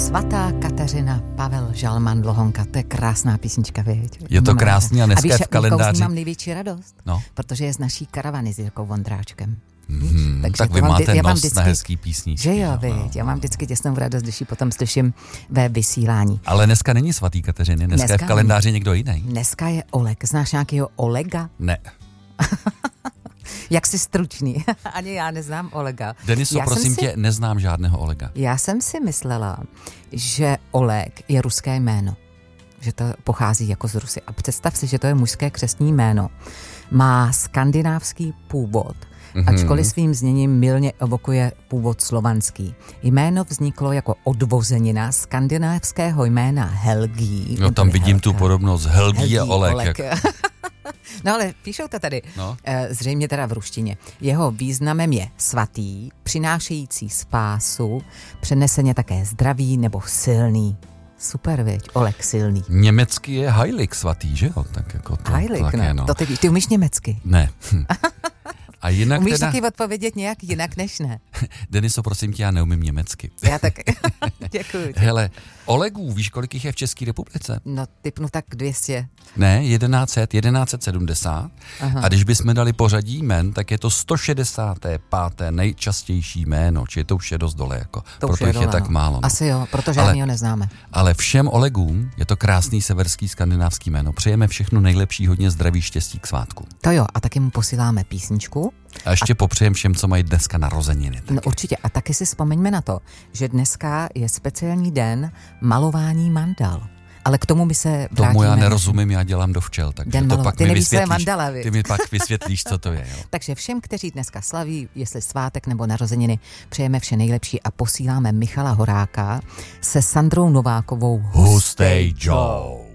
Svatá Kateřina, Pavel Žalman, Lhonka, to je krásná písnička, viď? Je to krásný a dneska je v kalendáři. A víš, mám největší radost, no. Protože je z naší karavany s Jirkou Vondráčkem. Tak vy máte nos na hezký písničky. Že jo, viď? Já mám vždycky těsnou radost, když ji potom slyším ve vysílání. Ale dneska není svatý Kateřiny, dneska je v kalendáři někdo jiný. Dneska je Oleg. Znáš nějakého Olega? Ne. Jak jsi stručný. Ani já neznám Olega. Deniso, prosím tě, neznám žádného Olega. Já jsem si myslela, že Oleg je ruské jméno. Že to pochází jako z Rusy. A představ si, že to je mužské křestní jméno. Má skandinávský původ. Ačkoliv svým zněním mylně evokuje původ slovanský. Jméno vzniklo jako odvozenina skandinávského jména Helgi. No tam vidím Helka. Tu podobnost. Helgi a Oleg. No ale píšou to tady. No. Zřejmě teda v ruštině. Jeho významem je svatý, přinášející spásu, přeneseně také zdravý nebo silný. Super, viď? Oleg silný. Německy je Heilig svatý, že jo? Tak jako to. Heilig, no. To ty umíš německy? Ne. A jinak umíš taky odpovědět nějak jinak než ne? Deniso, prosím tě, já neumím německy. Já tak. Děkuji. Hele, Olegů, víš, kolik jich je v České republice? No, typnu tak 200. Ne, 1170. Aha. A když bychom dali pořadí jmen, tak je to 165. nejčastější jméno, či to už je dost dole, jako. Proto jich je tak málo. No. Asi jo, protože ani ho neznáme. Ale všem Olegům je to krásný severský skandinávský jméno. Přejeme všechno nejlepší, hodně zdraví, štěstí k svátku. To jo, a taky mu posíláme písničku. A ještě popřejem všem, co mají dneska narozeniny. Taky. No určitě. A taky si vzpomeňme na to, že dneska je speciální den malování mandal. Ale k tomu my se vrátíme. Tomu já nerozumím, já dělám do včel, takže to pak mi vysvětlíš. Ty mi pak vysvětlíš, co to je. Jo. Takže všem, kteří dneska slaví, jestli svátek nebo narozeniny, přejeme vše nejlepší a posíláme Michala Horáka se Sandrou Novákovou Hustej Joe.